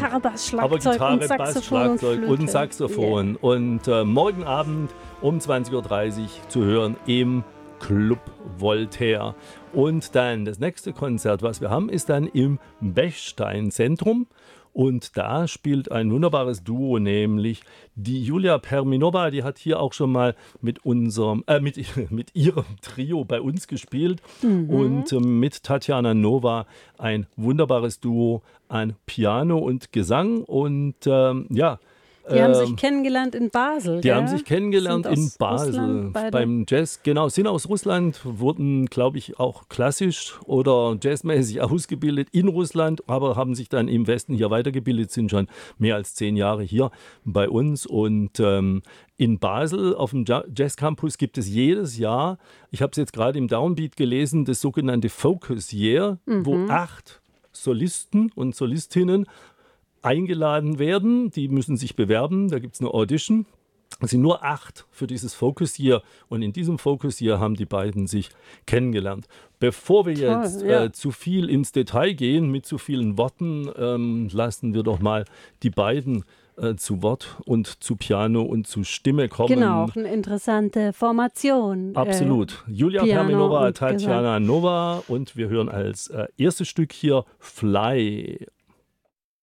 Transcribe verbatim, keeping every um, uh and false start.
Gitarre, Bass, Aber Schlagzeug Gitarre, und Bass, Saxophon Schlagzeug und und, Flöte. Saxophon. Yeah. Und äh, morgen Abend um zwanzig Uhr dreißig zu hören im Club Voltaire. Und dann das nächste Konzert, was wir haben, ist dann im Bechstein-Zentrum. Und da spielt ein wunderbares Duo, nämlich die Julia Perminova, die hat hier auch schon mal mit unserem, äh, mit, mit ihrem Trio bei uns gespielt. Mhm. Und äh, mit Tatjana Nova ein wunderbares Duo an Piano und Gesang. Und ähm, ja, Die haben sich ähm, kennengelernt in Basel, die gell? haben sich kennengelernt Sind in aus Basel Russland beide? beim Jazz. Genau, sind aus Russland, wurden, glaube ich, auch klassisch oder jazzmäßig ausgebildet in Russland, aber haben sich dann im Westen hier weitergebildet, sind schon mehr als zehn Jahre hier bei uns. Und ähm, in Basel auf dem Ja- Jazz Campus gibt es jedes Jahr, ich habe es jetzt gerade im Downbeat gelesen, das sogenannte Focus Year, wo acht Solisten und Solistinnen eingeladen werden. Die müssen sich bewerben, da gibt es eine Audition. Es sind nur acht für dieses Focus Year und in diesem Focus Year haben die beiden sich kennengelernt. Bevor wir Toll, jetzt ja. äh, zu viel ins Detail gehen, mit zu vielen Worten, ähm, lassen wir doch mal die beiden äh, zu Wort und zu Piano und zu Stimme kommen. Genau, auch eine interessante Formation. Absolut. Julia Piano Perminova, und Tatjana Nova und wir hören als äh, erstes Stück hier Fly.